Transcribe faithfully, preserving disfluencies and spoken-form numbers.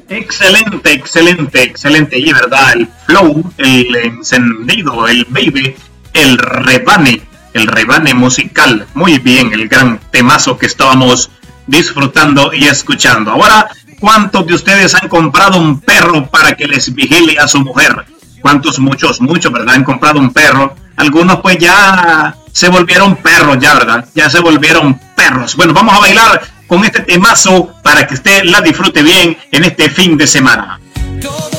Excelente, excelente, excelente. Y verdad, el flow, el encendido, el baby, el rebane, el rebane musical. Muy bien, el gran temazo que estábamos disfrutando y escuchando. Ahora, ¿cuántos de ustedes han comprado un perro para que les vigile a su mujer? ¿Cuántos? Muchos, muchos, ¿verdad? Han comprado un perro. Algunos pues ya se volvieron perros, ya, ¿verdad? Ya se volvieron perros. Bueno, vamos a bailar con este temazo para que usted la disfrute bien en este fin de semana.